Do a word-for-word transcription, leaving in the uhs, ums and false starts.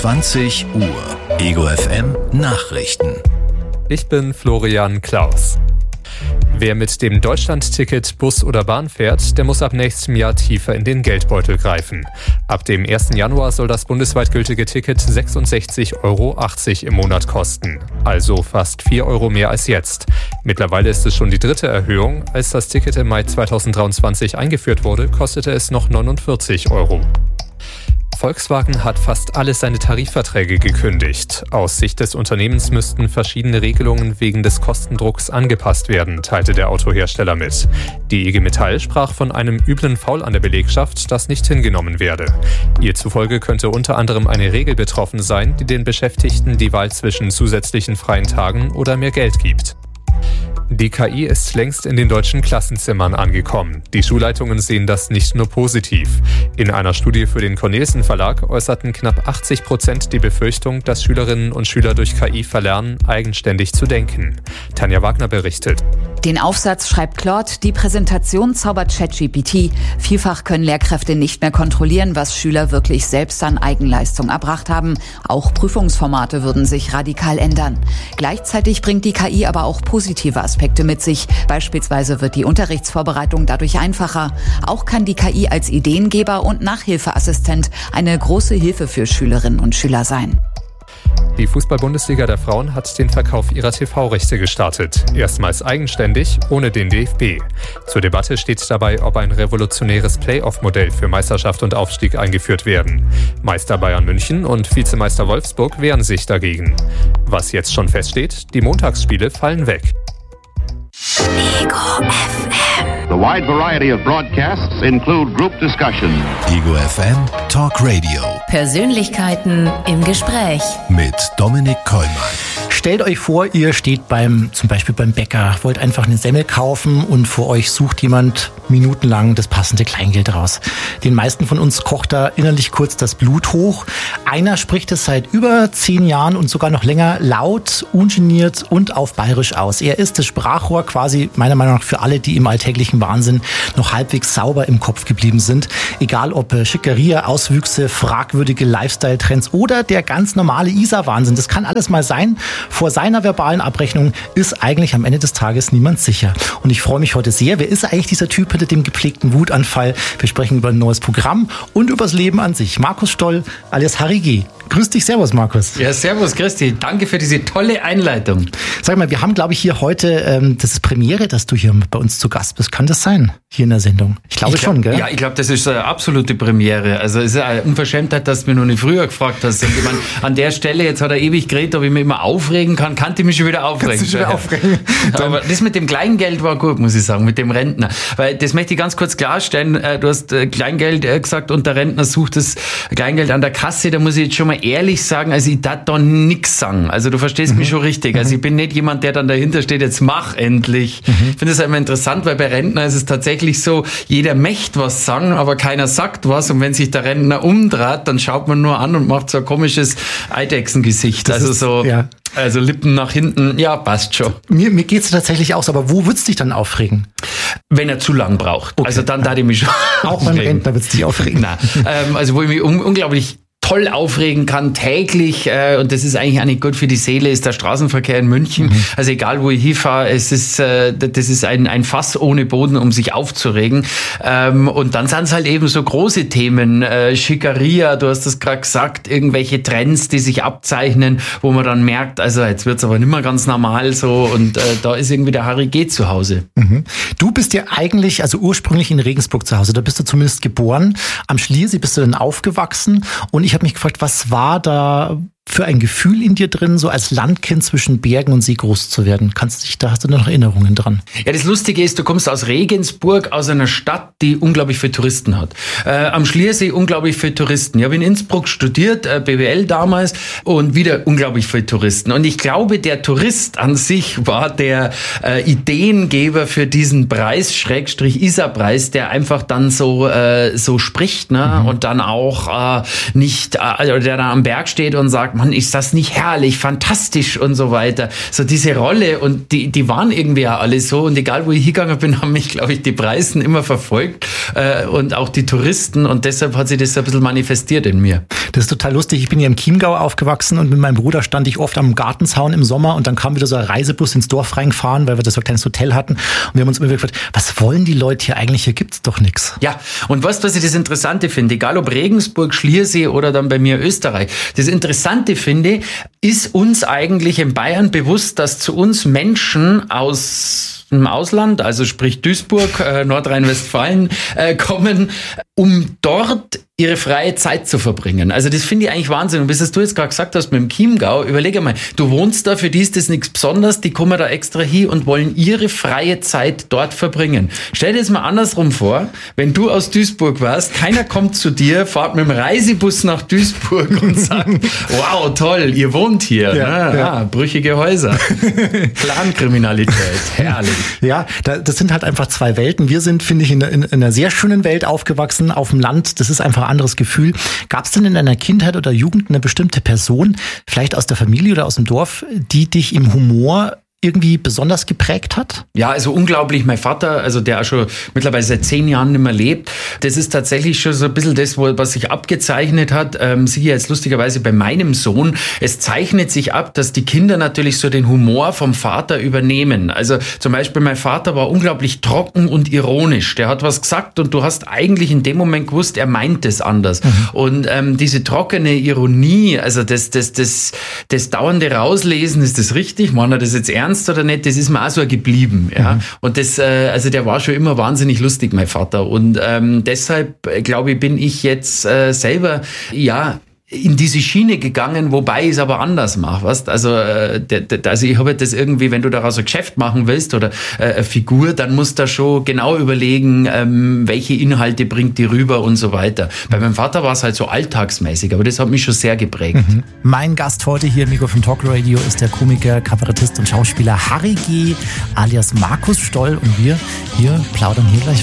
zwanzig Uhr. Ego F M Nachrichten. Ich bin Florian Klaus. Wer mit dem Deutschland-Ticket Bus oder Bahn fährt, der muss ab nächstem Jahr tiefer in den Geldbeutel greifen. Ab dem ersten Januar soll das bundesweit gültige Ticket sechsundsechzig Euro achtzig im Monat kosten. Also fast vier Euro mehr als jetzt. Mittlerweile ist es schon die dritte Erhöhung. Als das Ticket im Mai zweitausenddreiundzwanzig eingeführt wurde, kostete es noch neunundvierzig Euro. Volkswagen hat fast alle seine Tarifverträge gekündigt. Aus Sicht des Unternehmens müssten verschiedene Regelungen wegen des Kostendrucks angepasst werden, teilte der Autohersteller mit. Die I G Metall sprach von einem üblen Foul an der Belegschaft, das nicht hingenommen werde. Ihr zufolge könnte unter anderem eine Regel betroffen sein, die den Beschäftigten die Wahl zwischen zusätzlichen freien Tagen oder mehr Geld gibt. Die K I ist längst in den deutschen Klassenzimmern angekommen. Die Schulleitungen sehen das nicht nur positiv. In einer Studie für den Cornelsen Verlag äußerten knapp achtzig Prozent die Befürchtung, dass Schülerinnen und Schüler durch K I verlernen, eigenständig zu denken. Tanja Wagner berichtet. Den Aufsatz schreibt Claude, die Präsentation zaubert ChatGPT. Vielfach können Lehrkräfte nicht mehr kontrollieren, was Schüler wirklich selbst an Eigenleistung erbracht haben. Auch Prüfungsformate würden sich radikal ändern. Gleichzeitig bringt die K I aber auch positive Aspekte mit sich. Beispielsweise wird die Unterrichtsvorbereitung dadurch einfacher. Auch kann die K I als Ideengeber und Nachhilfeassistent eine große Hilfe für Schülerinnen und Schüler sein. Die Fußball-Bundesliga der Frauen hat den Verkauf ihrer T V-Rechte gestartet. Erstmals eigenständig, ohne den D F B. Zur Debatte steht dabei, ob ein revolutionäres Playoff-Modell für Meisterschaft und Aufstieg eingeführt werden. Meister Bayern München und Vizemeister Wolfsburg wehren sich dagegen. Was jetzt schon feststeht, die Montagsspiele fallen weg. Ego F M. The wide variety of broadcasts include group discussion. Ego F M Talk Radio. Persönlichkeiten im Gespräch. Mit Dominik Kollmann. Stellt euch vor, ihr steht beim, zum Beispiel beim Bäcker, wollt einfach eine Semmel kaufen und vor euch sucht jemand minutenlang das passende Kleingeld raus. Den meisten von uns kocht da innerlich kurz das Blut hoch. Einer spricht es seit über zehn Jahren und sogar noch länger laut, ungeniert und auf Bayerisch aus. Er ist das Sprachrohr quasi meiner Meinung nach für alle, die im alltäglichen Wahnsinn noch halbwegs sauber im Kopf geblieben sind. Egal ob Schickeria, Auswüchse, fragwürdige Lifestyle-Trends oder der ganz normale Isar-Wahnsinn. Das kann alles mal sein. Vor seiner verbalen Abrechnung ist eigentlich am Ende des Tages niemand sicher. Und ich freue mich heute sehr. Wer ist eigentlich dieser Typ hinter dem gepflegten Wutanfall? Wir sprechen über ein neues Programm und über das Leben an sich. Markus Stoll alias Harry G. Grüß dich, servus Markus. Ja, servus, grüß dich. Danke für diese tolle Einleitung. Sag mal, wir haben, glaube ich, hier heute, ähm, das ist Premiere, dass du hier bei uns zu Gast bist. Kann das sein, hier in der Sendung? Ich glaube ich glaub, schon, gell? Ja, ich glaube, das ist eine absolute Premiere. Also es ist eine Unverschämtheit, dass du mich noch nicht früher gefragt hast. Und ich meine, an der Stelle, jetzt hat er ewig geredet, ob ich mich immer aufregen kann, kann ich mich schon wieder aufregen. Kannst du schon wieder aufregen. Aber das mit dem Kleingeld war gut, muss ich sagen, mit dem Rentner. Weil das möchte ich ganz kurz klarstellen. Du hast Kleingeld gesagt und der Rentner sucht das Kleingeld an der Kasse. Da muss ich jetzt schon mal ehrlich sagen, also ich darf da nix sagen. Also du verstehst mhm. mich schon richtig. Also ich bin nicht jemand, der dann dahinter steht, jetzt mach endlich. Mhm. Ich finde das immer interessant, weil bei Rentner ist es tatsächlich so, jeder möchte was sagen, aber keiner sagt was. Und wenn sich der Rentner umdreht, dann schaut man nur an und macht so ein komisches Eidechsengesicht. Das also ist, so, ja. Also Lippen nach hinten, ja, passt schon. Mir, mir geht's tatsächlich aus, aber wo wird's dich dann aufregen? Wenn er zu lang braucht. Okay. Also dann darf ich mich schon auch beim Rentner wird's dich aufregen. Nein. ähm, also wo ich mich un- unglaublich toll aufregen kann, täglich, äh, und das ist eigentlich auch nicht gut für die Seele, ist der Straßenverkehr in München. Mhm. Also egal, wo ich hinfahre, es ist, äh, das ist ein, ein Fass ohne Boden, um sich aufzuregen. Ähm, und dann sind es halt eben so große Themen, äh, Schickeria, du hast das gerade gesagt, irgendwelche Trends, die sich abzeichnen, wo man dann merkt, also jetzt wird's aber nicht mehr ganz normal so, und äh, da ist irgendwie der Harry G. zu Hause. Mhm. Du bist ja eigentlich, also ursprünglich in Regensburg zu Hause, da bist du zumindest geboren. Am Schliersee bist du dann aufgewachsen, und ich habe mich gefragt, was war da für ein Gefühl in dir drin, so als Landkind zwischen Bergen und See groß zu werden? Kannst du dich, da hast du noch Erinnerungen dran? Ja, das Lustige ist, du kommst aus Regensburg, aus einer Stadt, die unglaublich viele Touristen hat. Äh, am Schliersee unglaublich viele Touristen. Ich habe in Innsbruck studiert, äh, B W L damals, und wieder unglaublich viele Touristen. Und ich glaube, der Tourist an sich war der äh, Ideengeber für diesen Preis, Schrägstrich Isar-Preis, der einfach dann so äh, so spricht, ne? Mhm. Und dann auch äh, nicht, äh, der da am Berg steht und sagt, Mann, ist das nicht herrlich, fantastisch und so weiter. So diese Rolle, und die, die waren irgendwie ja alle so, und egal wo ich hingegangen bin, haben mich, glaube ich, die Preisen immer verfolgt äh, und auch die Touristen, und deshalb hat sich das ein bisschen manifestiert in mir. Das ist total lustig. Ich bin hier im Chiemgau aufgewachsen und mit meinem Bruder stand ich oft am Gartenzaun im Sommer und dann kam wieder so ein Reisebus ins Dorf reingefahren, weil wir das so ein kleines Hotel hatten. Und wir haben uns immer gefragt, was wollen die Leute hier eigentlich? Hier gibt's doch nichts. Ja, und weißt du, was ich das Interessante finde? Egal ob Regensburg, Schliersee oder dann bei mir Österreich. Das Interessante finde, ist uns eigentlich in Bayern bewusst, dass zu uns Menschen aus im Ausland, also sprich Duisburg, äh, Nordrhein-Westfalen, äh, kommen, um dort ihre freie Zeit zu verbringen. Also das finde ich eigentlich Wahnsinn. Und bis du jetzt gerade gesagt hast mit dem Chiemgau, überlege mal, du wohnst da, für die ist das nichts Besonderes, die kommen da extra hin und wollen ihre freie Zeit dort verbringen. Stell dir das mal andersrum vor, wenn du aus Duisburg warst, keiner kommt zu dir, fahrt mit dem Reisebus nach Duisburg und sagt, wow, toll, ihr wohnt hier. Ja, ah, ja. Ah, brüchige Häuser, Clankriminalität, herrlich. Ja, das sind halt einfach zwei Welten. Wir sind, finde ich, in, in, in einer sehr schönen Welt aufgewachsen, auf dem Land. Das ist einfach ein anderes Gefühl. Gab es denn in deiner Kindheit oder Jugend eine bestimmte Person, vielleicht aus der Familie oder aus dem Dorf, die dich im Humor irgendwie besonders geprägt hat? Ja, also unglaublich. Mein Vater, also der auch schon mittlerweile seit zehn Jahren nicht mehr lebt, das ist tatsächlich schon so ein bisschen das, was sich abgezeichnet hat. Ähm, siehe jetzt lustigerweise bei meinem Sohn. Es zeichnet sich ab, dass die Kinder natürlich so den Humor vom Vater übernehmen. Also zum Beispiel mein Vater war unglaublich trocken und ironisch. Der hat was gesagt und du hast eigentlich in dem Moment gewusst, er meint es anders. Mhm. Und ähm, diese trockene Ironie, also das, das, das, das dauernde Rauslesen, ist das richtig? Meint er das jetzt ernst oder nicht, das ist mir auch so geblieben. Ja. Mhm. Und das, äh, also der war schon immer wahnsinnig lustig, mein Vater. Und ähm, deshalb, äh, glaube ich, bin ich jetzt äh, selber, ja, in diese Schiene gegangen, wobei ich es aber anders mache, weißt? Also, äh, de, de, also ich habe das irgendwie, wenn du daraus ein Geschäft machen willst oder äh, eine Figur, dann musst du da schon genau überlegen, ähm, welche Inhalte bringt die rüber und so weiter. Bei meinem Vater war es halt so alltagsmäßig, aber das hat mich schon sehr geprägt. Mhm. Mein Gast heute hier im Mikro vom Talk Radio ist der Komiker, Kabarettist und Schauspieler Harry G. alias Markus Stoll und wir hier plaudern hier gleich